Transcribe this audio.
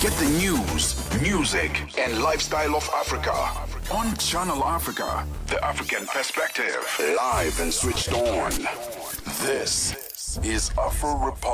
Get the news, music, and lifestyle of Africa on Channel Africa, the African perspective. Live and switched on. This is Afro Republic.